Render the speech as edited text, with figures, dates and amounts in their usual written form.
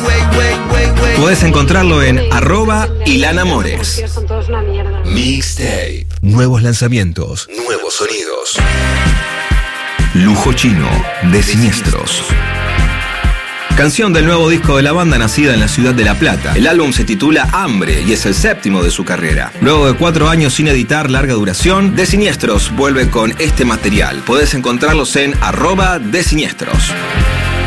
Podés encontrarlo en @ilanamores. Mixtape. Nuevos lanzamientos. Nuevos sonidos. Lujo Chino de Siniestros. Canción del nuevo disco de la banda nacida en la ciudad de La Plata. El álbum se titula Hambre y es el 7º de su carrera. Luego de 4 años sin editar larga duración, De Siniestros vuelve con este material. Podés encontrarlos en @desiniestros.